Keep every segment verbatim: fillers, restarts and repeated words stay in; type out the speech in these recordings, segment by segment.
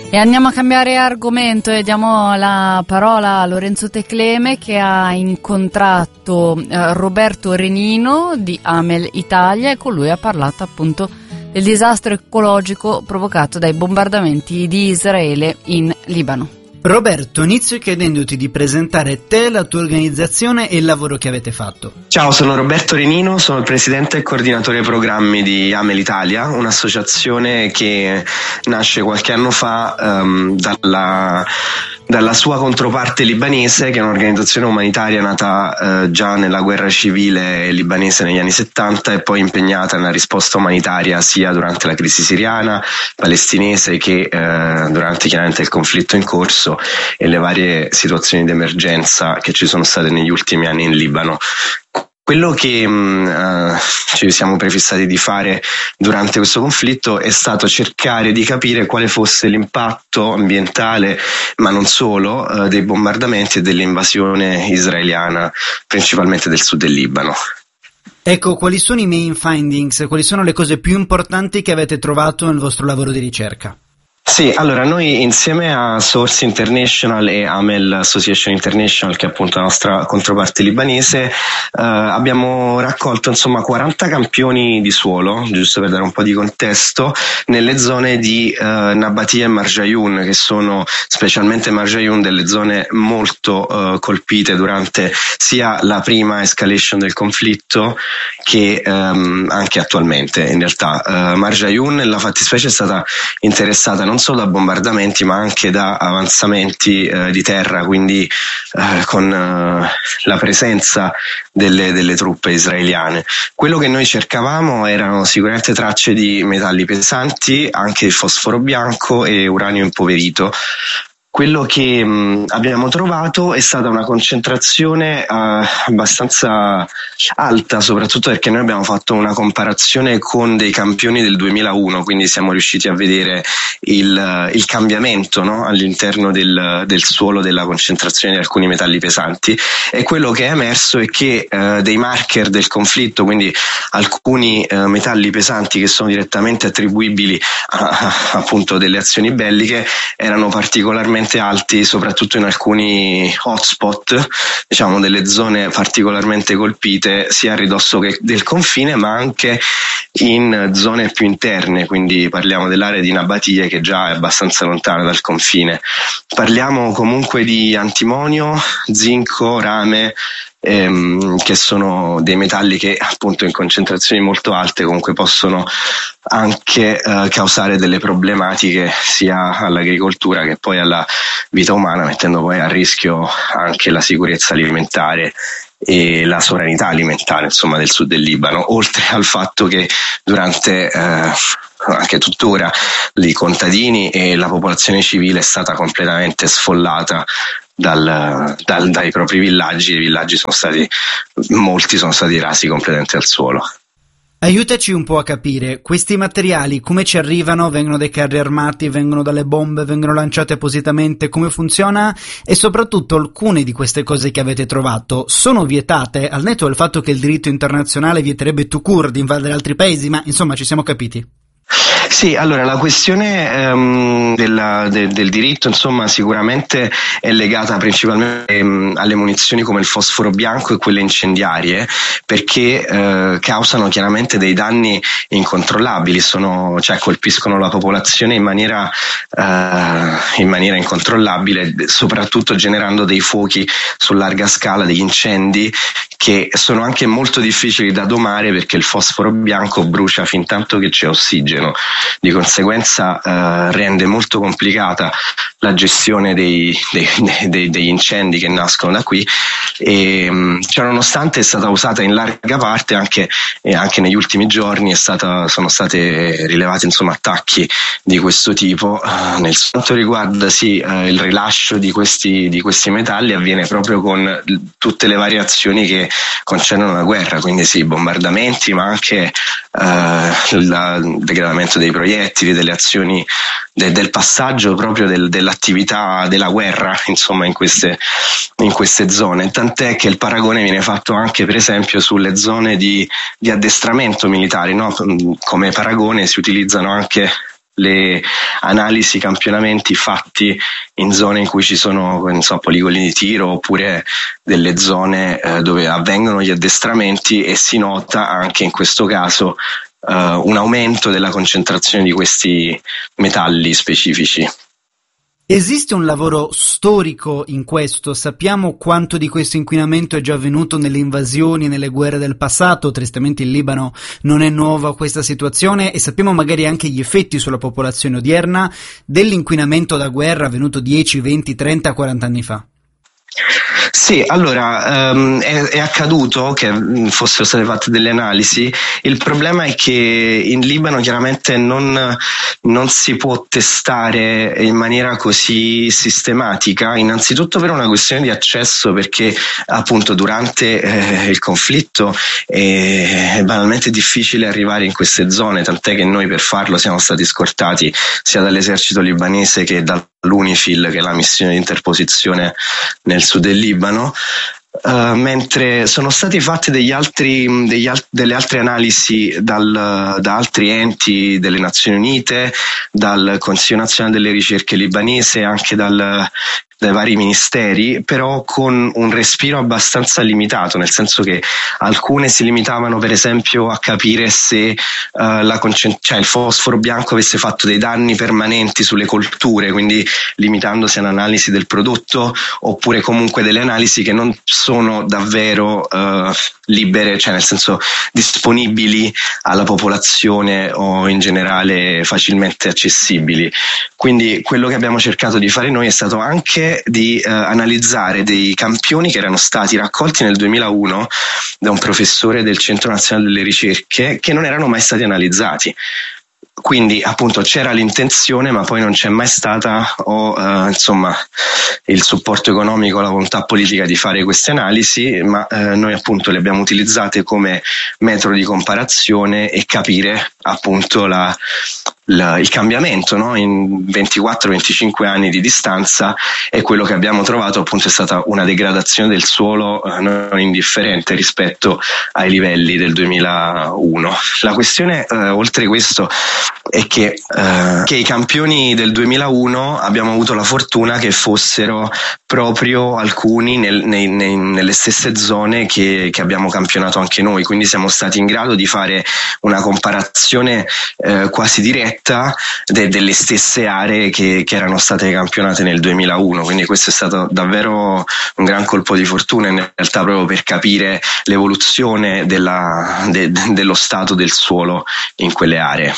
E andiamo a cambiare argomento e diamo la parola a Lorenzo Tecleme, che ha incontrato eh, Roberto Renino di Amel Italia, e con lui ha parlato appunto del disastro ecologico provocato dai bombardamenti di Israele in Libano. Roberto, inizio chiedendoti di presentare te, la tua organizzazione e il lavoro che avete fatto. Ciao, sono Roberto Renino, sono il presidente e coordinatore programmi di Amel Italia, un'associazione che nasce qualche anno fa um, dalla, dalla sua controparte libanese, che è un'organizzazione umanitaria nata uh, già nella guerra civile libanese negli anni settanta e poi impegnata nella risposta umanitaria sia durante la crisi siriana, palestinese, che uh, durante chiaramente il conflitto in corso e le varie situazioni di emergenza che ci sono state negli ultimi anni in Libano. Quello che uh, ci siamo prefissati di fare durante questo conflitto è stato cercare di capire quale fosse l'impatto ambientale, ma non solo, uh, dei bombardamenti e dell'invasione israeliana, principalmente del sud del Libano. Ecco, quali sono i main findings, quali sono le cose più importanti che avete trovato nel vostro lavoro di ricerca? Sì, allora noi insieme a Source International e Amel Association International, che è appunto la nostra controparte libanese, eh, abbiamo raccolto insomma quaranta campioni di suolo, giusto per dare un po' di contesto, nelle zone di eh, Nabatia e Marjayoun, che sono, specialmente Marjayoun, delle zone molto eh, colpite durante sia la prima escalation del conflitto che ehm, anche attualmente. In realtà eh, Marjayoun, la fattispecie, è stata interessata non solo da bombardamenti ma anche da avanzamenti eh, di terra, quindi eh, con eh, la presenza delle, delle truppe israeliane. Quello che noi cercavamo erano sicuramente tracce di metalli pesanti, anche fosforo bianco e uranio impoverito. Quello che mh, abbiamo trovato è stata una concentrazione eh, abbastanza alta, soprattutto perché noi abbiamo fatto una comparazione con dei campioni del duemilauno, quindi siamo riusciti a vedere il, il cambiamento, no? All'interno del, del suolo della concentrazione di alcuni metalli pesanti, e quello che è emerso è che eh, dei marker del conflitto, quindi alcuni eh, metalli pesanti che sono direttamente attribuibili a, a appunto delle azioni belliche, erano particolarmente alti, soprattutto in alcuni hotspot, diciamo delle zone particolarmente colpite sia a ridosso che del confine, ma anche in zone più interne, quindi parliamo dell'area di Nabatie, che già è abbastanza lontana dal confine. Parliamo comunque di antimonio, zinco, rame, ehm, che sono dei metalli che appunto in concentrazioni molto alte comunque possono anche eh, causare delle problematiche sia all'agricoltura che poi alla vita umana, mettendo poi a rischio anche la sicurezza alimentare e la sovranità alimentare insomma del sud del Libano, oltre al fatto che durante eh, anche tuttora i contadini e la popolazione civile è stata completamente sfollata dal, dal, dai propri villaggi. I villaggi sono stati, molti sono stati rasi completamente al suolo. Aiutaci un po' a capire, questi materiali come ci arrivano? Vengono dai carri armati, vengono dalle bombe, vengono lanciate appositamente, come funziona? E soprattutto alcune di queste cose che avete trovato sono vietate, al netto del fatto che il diritto internazionale vieterebbe tout court di invadere altri paesi, ma insomma ci siamo capiti. Sì, allora la questione ehm, della, de, del diritto insomma sicuramente è legata principalmente ehm, alle munizioni come il fosforo bianco e quelle incendiarie, perché eh, causano chiaramente dei danni incontrollabili, sono, cioè colpiscono la popolazione in maniera, eh, in maniera incontrollabile, soprattutto generando dei fuochi su larga scala, degli incendi che sono anche molto difficili da domare, perché il fosforo bianco brucia fin tanto che c'è ossigeno. Di conseguenza eh, rende molto complicata la gestione dei, dei, dei, degli incendi che nascono da qui, e mh, cioè, nonostante è stata usata in larga parte, anche, e anche negli ultimi giorni è stata, sono state rilevate insomma attacchi di questo tipo. Uh, nel quanto riguarda sì, uh, il rilascio di questi, di questi metalli avviene proprio con tutte le variazioni che concernono la guerra, quindi sì, bombardamenti, ma anche uh, il degradamento dei proiettili, delle azioni de, del passaggio proprio del, dell'attività della guerra insomma in queste, in queste zone, tant'è che il paragone viene fatto anche per esempio sulle zone di, di addestramento militare, no? Come paragone si utilizzano anche le analisi, campionamenti fatti in zone in cui ci sono, non so, poligoni di tiro oppure delle zone eh, dove avvengono gli addestramenti, e si nota anche in questo caso eh, un aumento della concentrazione di questi metalli specifici. Esiste un lavoro storico in questo? Sappiamo quanto di questo inquinamento è già avvenuto nelle invasioni e nelle guerre del passato. Tristemente il Libano non è nuovo a questa situazione, e sappiamo magari anche gli effetti sulla popolazione odierna dell'inquinamento da guerra avvenuto dieci, venti, trenta, quaranta anni fa. Sì, allora um, è, è accaduto che fossero state fatte delle analisi. Il problema è che in Libano chiaramente non, non si può testare in maniera così sistematica, innanzitutto per una questione di accesso, perché appunto durante eh, il conflitto è, è banalmente difficile arrivare in queste zone, tant'è che noi per farlo siamo stati scortati sia dall'esercito libanese che dall'UNIFIL, che è la missione di interposizione nel sud del Libano. Uh, mentre sono stati fatti degli altri, degli al- delle altre analisi dal, da altri enti delle Nazioni Unite, dal Consiglio Nazionale delle Ricerche libanese, anche dal, dai vari ministeri, però con un respiro abbastanza limitato, nel senso che alcune si limitavano per esempio a capire se uh, la concent- cioè il fosforo bianco avesse fatto dei danni permanenti sulle colture, quindi limitandosi all'analisi del prodotto, oppure comunque delle analisi che non sono davvero uh, libere, cioè nel senso disponibili alla popolazione o in generale facilmente accessibili. Quindi quello che abbiamo cercato di fare noi è stato anche di uh, analizzare dei campioni che erano stati raccolti nel duemilauno da un professore del Centro Nazionale delle Ricerche, che non erano mai stati analizzati. Quindi appunto c'era l'intenzione, ma poi non c'è mai stata o uh, insomma il supporto economico, la volontà politica di fare queste analisi, ma uh, noi appunto le abbiamo utilizzate come metodo di comparazione e capire appunto la, la, il cambiamento, no? In ventiquattro venticinque anni di distanza, e quello che abbiamo trovato appunto è stata una degradazione del suolo uh, non indifferente rispetto ai livelli del duemilauno. La questione uh, oltre questo è che, uh, che i campioni del duemilauno abbiamo avuto la fortuna che fossero proprio alcuni nel, nei, nei, nelle stesse zone che, che abbiamo campionato anche noi, quindi siamo stati in grado di fare una comparazione eh, quasi diretta de, delle stesse aree che, che erano state campionate nel duemilauno, quindi questo è stato davvero un gran colpo di fortuna in realtà, proprio per capire l'evoluzione della, de, dello stato del suolo in quelle aree.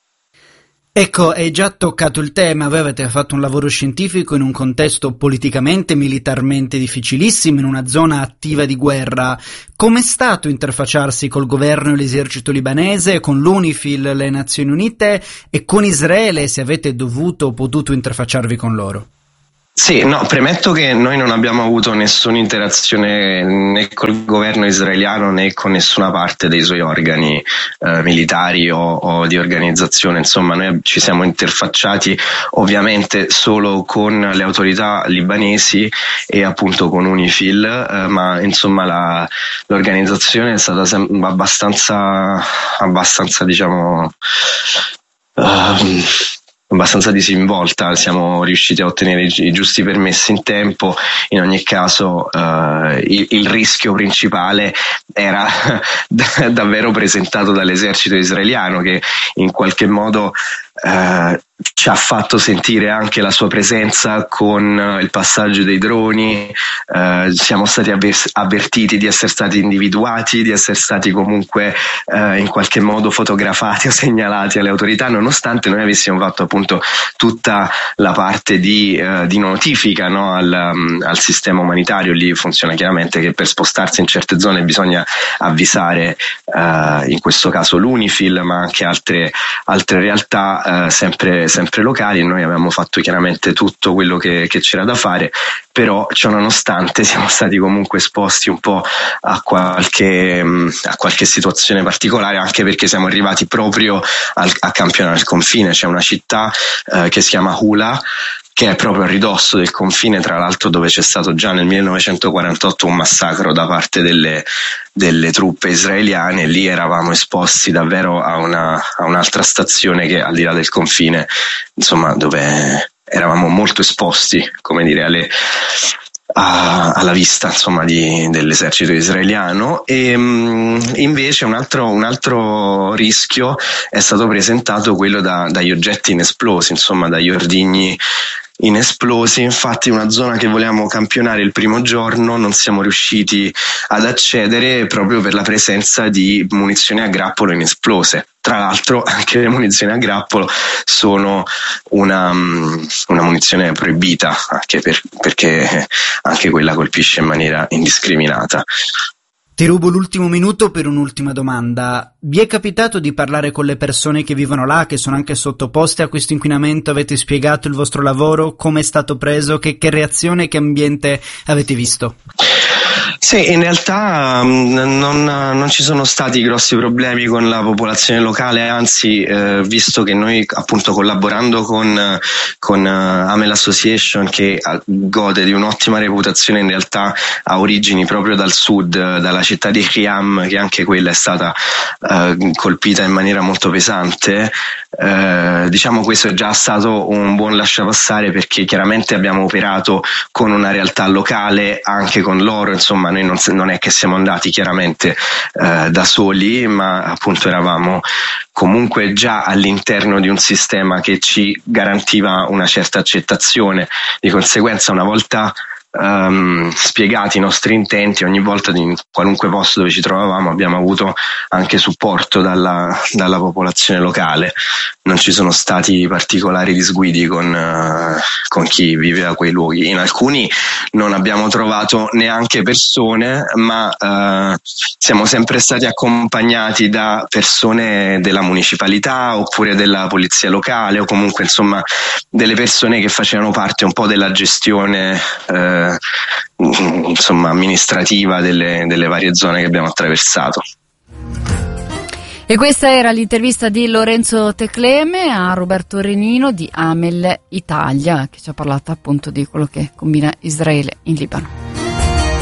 Ecco, hai già toccato il tema, voi avete fatto un lavoro scientifico in un contesto politicamente e militarmente difficilissimo, in una zona attiva di guerra. Com'è stato interfacciarsi col governo e l'esercito libanese, con l'UNIFIL, le Nazioni Unite, e con Israele, se avete dovuto o potuto interfacciarvi con loro? Sì, no, premetto che noi non abbiamo avuto nessuna interazione né col governo israeliano né con nessuna parte dei suoi organi eh, militari o, o di organizzazione. Insomma, noi ci siamo interfacciati ovviamente solo con le autorità libanesi e appunto con UNIFIL, eh, ma insomma la, l'organizzazione è stata sem- abbastanza, abbastanza diciamo... Uh, abbastanza disinvolta, siamo riusciti a ottenere i, i giusti permessi in tempo. In ogni caso eh, il, il rischio principale era d- davvero presentato dall'esercito israeliano, che in qualche modo eh, ci ha fatto sentire anche la sua presenza con il passaggio dei droni. Eh, siamo stati avver- avvertiti di essere stati individuati, di essere stati comunque eh, in qualche modo fotografati o segnalati alle autorità, nonostante noi avessimo fatto appunto tutta la parte di, eh, di notifica, no, al, um, al sistema umanitario. Lì funziona chiaramente che per spostarsi in certe zone bisogna avvisare eh, in questo caso l'UNIFIL, ma anche altre, altre realtà eh, sempre sempre locali. Noi abbiamo fatto chiaramente tutto quello che, che c'era da fare, però ciò nonostante siamo stati comunque esposti un po' a qualche, a qualche situazione particolare, anche perché siamo arrivati proprio al, a campionare il confine. C'è una città eh, che si chiama Hula, che è proprio a ridosso del confine, tra l'altro dove c'è stato già nel millenovecentoquarantotto un massacro da parte delle, delle truppe israeliane. Lì eravamo esposti davvero a, una, a un'altra stazione che al di là del confine, insomma, dove eravamo molto esposti, come dire, alle, a, alla vista, insomma, di, dell'esercito israeliano. E mh, invece un altro, un altro rischio è stato presentato, quello da, dagli oggetti inesplosi, insomma dagli ordigni inesplosi. Infatti una zona che volevamo campionare il primo giorno non siamo riusciti ad accedere proprio per la presenza di munizioni a grappolo inesplose. Tra l'altro anche le munizioni a grappolo sono una, una munizione proibita, anche per, perché anche quella colpisce in maniera indiscriminata. Ti rubo l'ultimo minuto per un'ultima domanda. Vi è capitato di parlare con le persone che vivono là, che sono anche sottoposte a questo inquinamento? Avete spiegato il vostro lavoro? Come è stato preso? Che, che reazione, che ambiente avete visto? Sì, in realtà non, non ci sono stati grossi problemi con la popolazione locale, anzi, eh, visto che noi appunto collaborando con, con Amel Association, che gode di un'ottima reputazione, in realtà ha origini proprio dal sud, dalla città di Khiam, che anche quella è stata eh, colpita in maniera molto pesante. Eh, diciamo questo è già stato un buon lasciapassare, perché chiaramente abbiamo operato con una realtà locale, anche con loro, insomma noi non, non è che siamo andati chiaramente eh, da soli, ma appunto eravamo comunque già all'interno di un sistema che ci garantiva una certa accettazione. Di conseguenza, una volta Um, spiegati i nostri intenti, ogni volta in qualunque posto dove ci trovavamo abbiamo avuto anche supporto dalla, dalla popolazione locale. Non ci sono stati particolari disguidi con, uh, con chi viveva quei luoghi. In alcuni non abbiamo trovato neanche persone, ma uh, siamo sempre stati accompagnati da persone della municipalità oppure della polizia locale, o comunque insomma delle persone che facevano parte un po' della gestione uh, insomma amministrativa delle, delle varie zone che abbiamo attraversato. E questa era l'intervista di Lorenzo Tecleme a Roberto Renino di Amel Italia, che ci ha parlato appunto di quello che combina Israele in Libano.